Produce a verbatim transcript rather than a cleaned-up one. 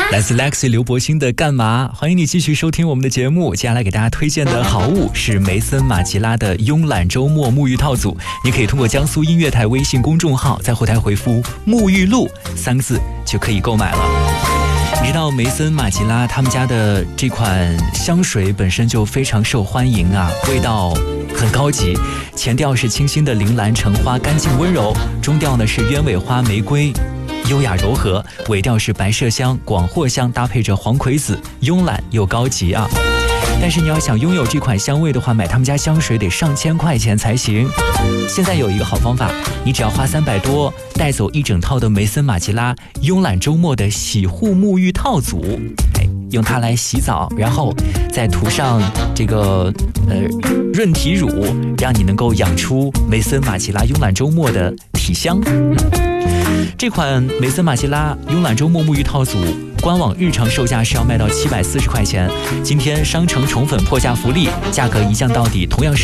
来自 Lexi 刘柏辛的干嘛？欢迎你继续收听我们的节目。接下来给大家推荐的好物是梅森马吉拉的慵懒周末沐浴套组，你可以通过江苏音乐台微信公众号在后台回复沐浴露三个字就可以购买了。你知道梅森马吉拉他们家的这款香水本身就非常受欢迎啊，味道很高级，前调是清新的铃兰橙花，干净温柔，中调呢是鸢尾花玫瑰，优雅柔和，尾调是白麝香广藿香，搭配着黄葵子，慵懒又高级啊。但是你要想拥有这款香味的话，买他们家香水得上千块钱才行。现在有一个好方法，你只要花三百多带走一整套的梅森马吉拉慵懒周末的洗护沐浴套组，哎，用它来洗澡，然后再涂上这个呃润体乳，让你能够养出梅森马吉拉慵懒周末的体香。这款梅森马吉拉慵懒周末沐浴套组官网日常售价是要卖到七百四十块钱，今天商城宠粉破价福利，价格一降到底，同样是